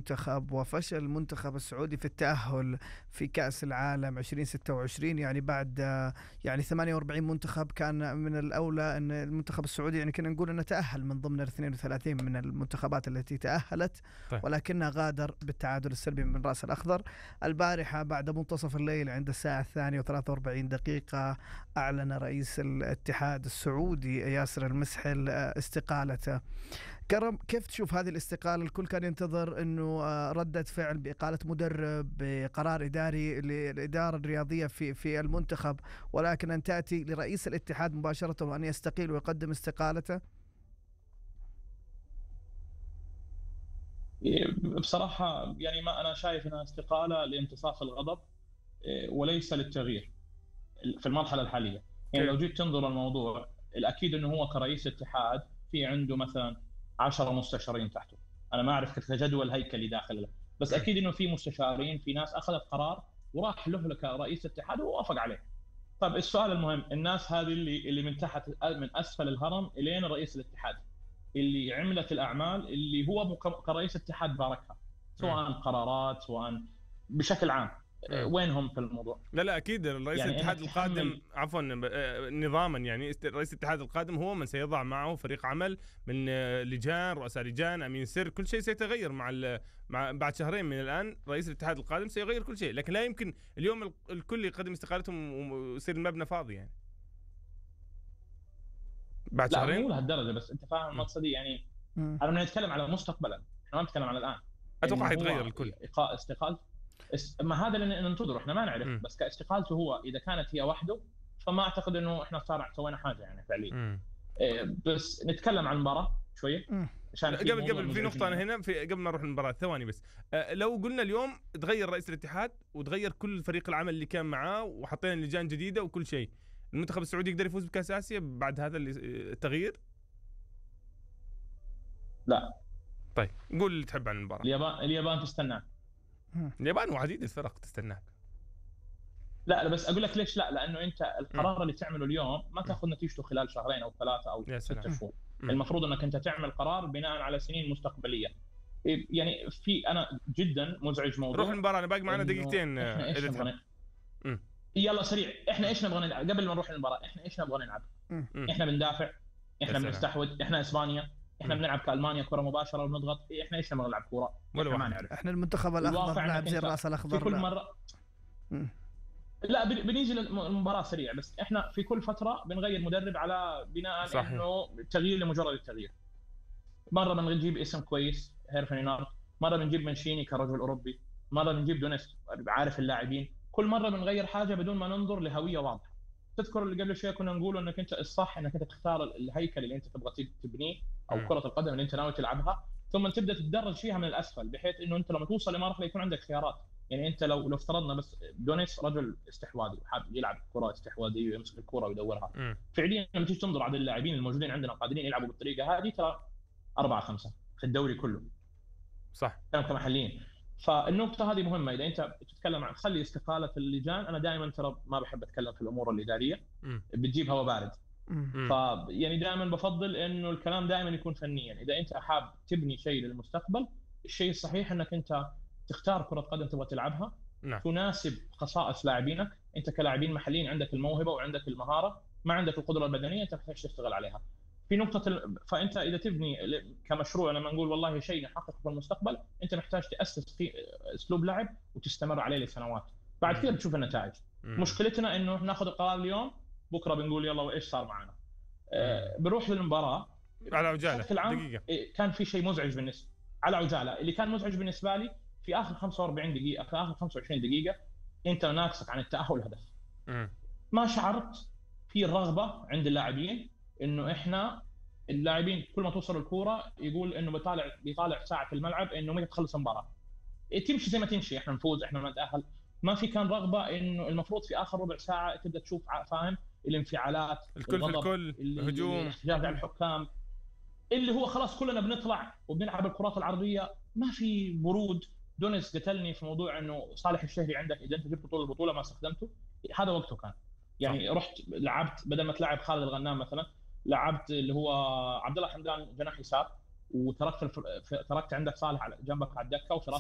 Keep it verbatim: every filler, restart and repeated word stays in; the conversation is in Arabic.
المنتخب وفشل المنتخب السعودي في التأهل في كأس العالم ألفين وستة وعشرين. يعني بعد يعني ثمانية وأربعين منتخب كان من الأولى أن المنتخب السعودي يعني كنا نقول أنه تأهل من ضمن اثنين وثلاثين من المنتخبات التي تأهلت، طيب. ولكنها غادر بالتعادل السلبي من رأس الأخضر. البارحة بعد منتصف الليل عند الساعة الثانية وثلاثة وأربعين دقيقة أعلن رئيس الاتحاد السعودي ياسر المسحل استقالته. كرم، كيف تشوف هذه الاستقالة؟ الكل كان ينتظر أنه ردة فعل بإقالة مدرب بقرار إداري للإدارة الرياضية في في المنتخب، ولكن أن تأتي لرئيس الاتحاد مباشرة وأن يستقيل ويقدم استقالته. بصراحة يعني ما أنا شايف أنها استقالة لامتصاص الغضب وليس للتغيير في المرحلة الحالية. يعني لو جيت تنظر الموضوع، الأكيد أنه هو كرئيس اتحاد في عنده مثلا عشرة مستشارين تحته، أنا ما أعرف كجدول هيكلي داخل له، بس أكيد أنه في مستشارين، في ناس أخذت قرار وراح له كرئيس اتحاد ووافق عليه. طيب السؤال المهم، الناس هذه اللي اللي من تحت من أسفل الهرم إلين رئيس الاتحاد اللي عملت الأعمال اللي هو كرئيس اتحاد باركها، سواء قرارات سواء بشكل عام، وينهم في الموضوع؟ لا لا اكيد رئيس يعني الاتحاد القادم عفوا نظاما، يعني رئيس الاتحاد القادم هو من سيضع معه فريق عمل من لجان، رؤساء لجان، امين سر، كل شيء سيتغير مع مع بعد شهرين من الان. رئيس الاتحاد القادم سيغير كل شيء، لكن لا يمكن اليوم الكل يقدم استقالتهم ويصير المبنى فاضي يعني بعد شهرين. لا مو لهالدرجه، بس انت فاهم مقصدي يعني. انا نتكلم على مستقبلا، احنا ما نتكلم على الان. اتوقع حيتغير الكل. استقالته ما هذا اللي ننتظره، احنا ما نعرف. م. بس كاستقالته هو اذا كانت هي وحده فما اعتقد انه احنا صار سوينا حاجه يعني فعليا. إيه بس نتكلم عن المباراه شويه عشان قبل قبل في نقطه أنا هنا في قبل ما نروح المباراه ثواني بس. أه لو قلنا اليوم تغير رئيس الاتحاد وتغير كل فريق العمل اللي كان معاه وحطينا لجان جديده وكل شيء، المنتخب السعودي يقدر يفوز بكاس اسيا بعد هذا التغيير؟ لا. طيب قول اللي تحب عن المباراه. اليابان اليابان تستنى. اليابان وعديد الفرق تستناك. لا لا بس اقول لك ليش لا، لانه انت القرار م. اللي تعمله اليوم ما تاخذ نتيجته خلال شهرين او ثلاثه او ستة شهور. المفروض انك انت تعمل قرار بناء على سنين مستقبليه. يعني في انا جدا مزعج موضوع. روح المباراه، انا باقي معنا دقيقتين اذا نبغى. يلا سريع، احنا ايش نبغى نلعب قبل ما نروح المباراه؟ احنا ايش نبغى نلعب؟ م. احنا بندافع، احنا بنستحوذ، احنا اسبانيا، احنا بنلعب كالمانيا كره مباشره ونضغط. احنا ايش نبغى نلعب كوره؟ احنا ما نعرف. احنا المنتخب الاخضر نلعب زي الراس الاخضر في كل مره. م. لا بنيجي للمباراه سريع، بس احنا في كل فتره بنغير مدرب على بناء صحيح. انه تغيير لمجرد التغيير. مره بنجيب اسم كويس هيرفينارد، مره بنجيب منشيني كرجل اوروبي، مره بنجيب دونيس عارف اللاعبين. كل مره بنغير حاجه بدون ما ننظر لهويه واضحه. تذكر اللي قبل شويه كنا نقول انك انت الصح انك انت تختار الهيكل اللي انت تبغى تبنيه او م. كره القدم اللي انت ناوي تلعبها، ثم تبدا تتدرج فيها من الاسفل، بحيث انه انت لما توصل لمرحله يكون عندك خيارات. يعني انت لو لو افترضنا بس دونيس رجل استحواذي وحاب يلعب كره استحواذيه ويمسك الكره ويدورها، م. فعليا لما تيجي تنظر على اللاعبين الموجودين عندنا قادرين يلعبوا بالطريقه هذه، ترى أربعة خمسة في الدوري كله صح كمحليين. فالنقطه هذه مهمه. اذا انت تتكلم عن خلي استقاله اللجان، انا دائما ترى ما بحب اتكلم في الامور الاداريه، م. بتجيب هواء بارد. فيعني دائما بفضل انه الكلام دائما يكون فنيا. اذا انت حاب تبني شيء للمستقبل، الشيء الصحيح انك انت تختار كره قدم تبغى تلعبها نعم. تناسب خصائص لاعبينك. انت كلاعبين محليين عندك الموهبه وعندك المهاره، ما عندك القدره البدنيه، انت محتاج تشتغل عليها في نقطه ال... فانت اذا تبني كمشروع، لما نقول والله شيء نحققه في المستقبل، انت محتاج تاسس في اسلوب لعب وتستمر عليه لسنوات، بعد كده بتشوف النتائج. مم. مشكلتنا انه ناخذ القرار اليوم، بكره بنقول يلا وايش صار معنا. آه بنروح للمباراه على عجاله دقيقه. كان في شيء مزعج بالنسبه على عجاله اللي كان مزعج بالنسبه لي في اخر خمسة وأربعين دقيقه، في اخر خمسة وعشرين دقيقه انت ناقصك عن التاهل هدف. مم. ما شعرت في الرغبه عند اللاعبين انه احنا اللاعبين كل ما توصل الكوره يقول انه بيطالع بيطالع ساعه الملعب انه متى تخلص المباراه، تمشي زي ما تمشي، احنا نفوز احنا ما نتاهل. ما في كان رغبه انه المفروض في اخر ربع ساعه تبدا تشوف فاهم الانفعالات، الكل في الكل، الهجوم، الاحتجاج على الحكام، اللي هو خلاص كلنا بنطلع وبنلعب الكرات العرضيه، ما في برود. دونيس قتلني في موضوع انه صالح الشهري عندك اذا انت جبت طول البطوله ما استخدمته، هذا وقته كان يعني صح. رحت لعبت بدل ما تلعب خالد الغنام مثلا، لعبت اللي هو عبد الله حمدان جناح يسار، وتركت الف... تركت عندك صالح على جنبك على الدكه وفراس